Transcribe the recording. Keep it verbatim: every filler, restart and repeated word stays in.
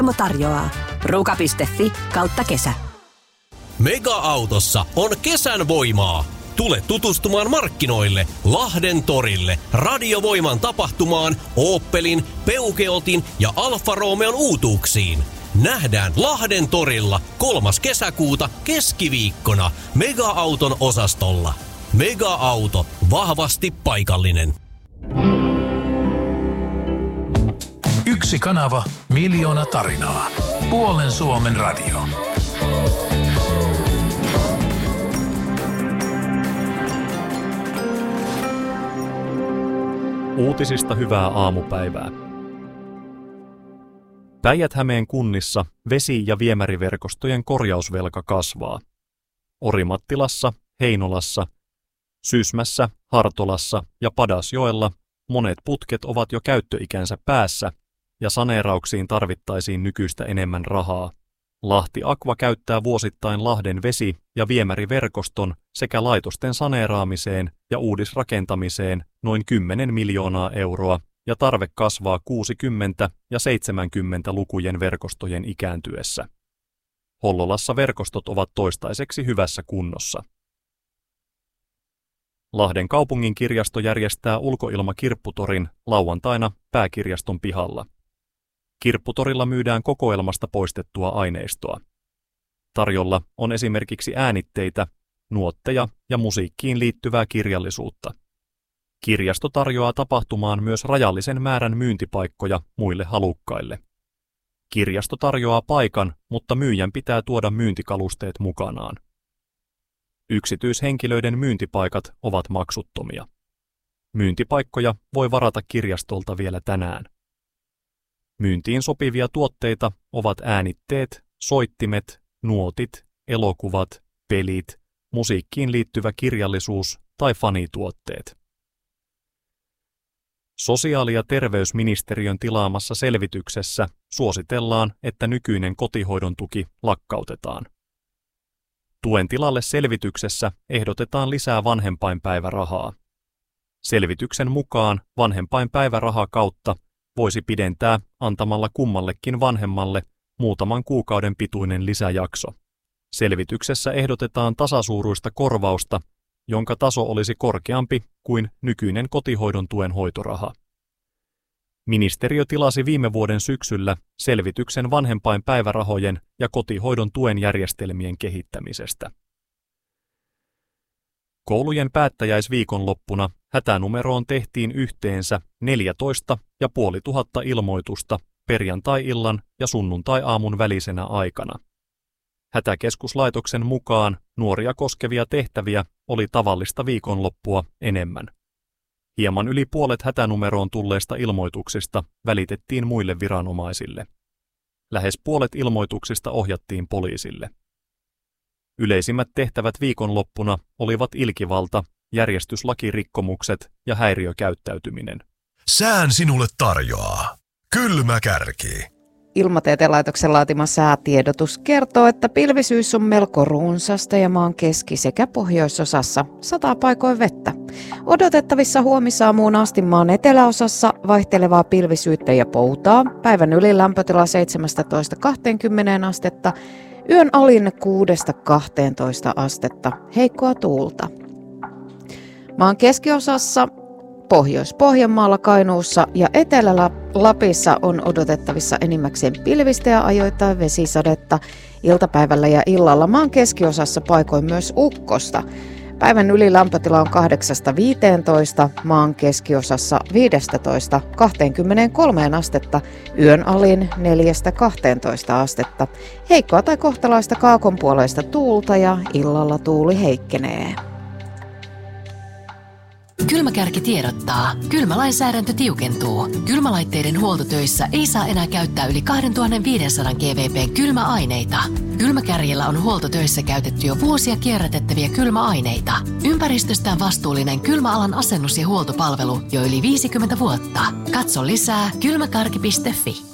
tarjoaa ruuka piste fi kautta kesä. Mega-autossa on kesän voimaa. Tule tutustumaan markkinoille, Lahden torille, Radiovoiman tapahtumaan, Opelin, Peugeotin ja Alfa Romeon uutuuksiin. Nähdään Lahden torilla kolmas kesäkuuta keskiviikkona Mega-auton osastolla. Mega-auto, vahvasti paikallinen. Yksi kanava, miljoona tarinaa. Puolen Suomen radio. Uutisista hyvää aamupäivää. Päijät-Hämeen kunnissa vesi- ja viemäriverkostojen korjausvelka kasvaa. Orimattilassa, Heinolassa, Sysmässä, Hartolassa ja Padasjoella monet putket ovat jo käyttöikänsä päässä ja saneerauksiin tarvittaisiin nykyistä enemmän rahaa. Lahti Aqua käyttää vuosittain Lahden vesi- ja viemäriverkoston sekä laitosten saneeraamiseen ja uudisrakentamiseen noin kymmenen miljoonaa euroa ja tarve kasvaa kuusikymmentä- ja seitsemänkymmentä lukujen verkostojen ikääntyessä. Hollolassa verkostot ovat toistaiseksi hyvässä kunnossa. Lahden kaupungin kirjasto järjestää ulkoilmakirpputorin lauantaina pääkirjaston pihalla. Kirpputorilla myydään kokoelmasta poistettua aineistoa. Tarjolla on esimerkiksi äänitteitä, nuotteja ja musiikkiin liittyvää kirjallisuutta. Kirjasto tarjoaa tapahtumaan myös rajallisen määrän myyntipaikkoja muille halukkaille. Kirjasto tarjoaa paikan, mutta myyjän pitää tuoda myyntikalusteet mukanaan. Yksityishenkilöiden myyntipaikat ovat maksuttomia. Myyntipaikkoja voi varata kirjastolta vielä tänään. Myyntiin sopivia tuotteita ovat äänitteet, soittimet, nuotit, elokuvat, pelit, musiikkiin liittyvä kirjallisuus tai fanituotteet. Sosiaali- ja terveysministeriön tilaamassa selvityksessä suositellaan, että nykyinen kotihoidon tuki lakkautetaan. Tuen tilalle selvityksessä ehdotetaan lisää vanhempainpäivärahaa. Selvityksen mukaan vanhempainpäiväraha kautta voisi pidentää antamalla kummallekin vanhemmalle muutaman kuukauden pituinen lisäjakso. Selvityksessä ehdotetaan tasasuuruista korvausta, jonka taso olisi korkeampi kuin nykyinen kotihoidon tuen hoitoraha. Ministeriö tilasi viime vuoden syksyllä selvityksen vanhempainpäivärahojen ja kotihoidon tuen järjestelmien kehittämisestä. Koulujen päättäjäisviikonloppuna hätänumeroon tehtiin yhteensä neljätoista ja puoli tuhatta ilmoitusta perjantai-illan ja sunnuntai-aamun välisenä aikana. Hätäkeskuslaitoksen mukaan nuoria koskevia tehtäviä oli tavallista viikonloppua enemmän. Hieman yli puolet hätänumeroon tulleista ilmoituksista välitettiin muille viranomaisille. Lähes puolet ilmoituksista ohjattiin poliisille. Yleisimmät tehtävät viikonloppuna olivat ilkivalta, järjestyslakirikkomukset ja häiriökäyttäytyminen. Sään sinulle tarjoaa Kylmä Kärki. Ilmatieteen laitoksen laatima säätiedotus kertoo, että pilvisyys on melko runsasta ja maan keski- sekä pohjoisosassa sataa paikoin vettä. Odotettavissa huomisaamuun asti maan eteläosassa vaihtelevaa pilvisyyttä ja poutaa. Päivän yli lämpötila seitsemästätoista kaksikymmentä astetta, yön alin kuudesta kahteentoista astetta, heikkoa tuulta. Maan keskiosassa, Pohjois-Pohjanmaalla, Kainuussa ja Etelä-Lapissa on odotettavissa enimmäkseen pilvistä ja ajoittain vesisadetta. Iltapäivällä ja illalla maan keskiosassa paikoin myös ukkosta. Päivän yli lämpötila on kahdeksasta viiteentoista, maan keskiosassa viidestätoista kaksikymmentäkolme astetta, yön alin neljästä kahteentoista astetta. Heikkoa tai kohtalaista kaakonpuoleista tuulta ja illalla tuuli heikkenee. Kylmäkärki tiedottaa. Kylmälainsäädäntö tiukentuu. Kylmälaitteiden huoltotöissä ei saa enää käyttää yli kaksituhattaviisisataa gvp:n kylmäaineita. Kylmäkärjellä on huoltotöissä käytetty jo vuosia kierrätettäviä kylmäaineita. Ympäristöstään vastuullinen kylmäalan asennus- ja huoltopalvelu jo yli viisikymmentä vuotta. Katso lisää kylmäkarki piste fi.